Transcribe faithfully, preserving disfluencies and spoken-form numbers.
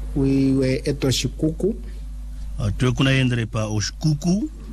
wiwe eto shikuku uh, tuwe kuna yendere pa oshikuku